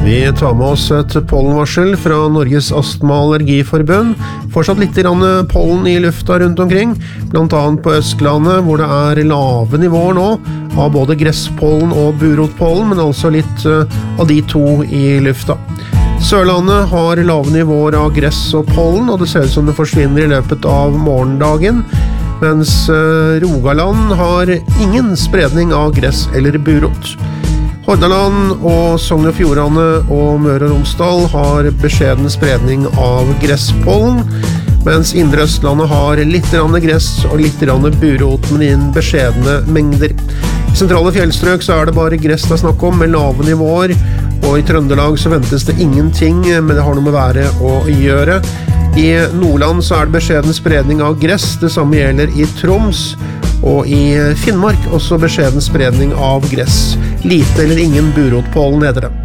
Vi tar med oss et pollenvarsel fra Norges Astma- og Allergiforbund. Fortsatt litt pollen i lufta rundt omkring, blant annet på Østlandet, hvor det er lave nivåer nå, av både gresspollen og burotpollen, men altså litt av de to i lufta. Sørlandet har lave nivåer av gress og pollen, og det ser ut som det forsvinner i løpet av morgendagen, mens Rogaland har ingen spredning av gress eller burot. Hordaland og Sogn og Fjordane og Møre og Romsdal har beskjeden spredning av gresspollen, mens Indre Østlandet har litt gress og litt burot, men innen beskjedne mengder. I sentrale fjellstrøk så er det bare gress det er snakk om, med lave nivåer, og i Trøndelag så ventes det ingenting, men det har noe med været å gjøre. I Nordland så er det beskjeden spredning av gress, det samme gjelder i Troms, og i Finnmark også beskjeden spredning av gress. Lite eller ingen burotpollen heter det.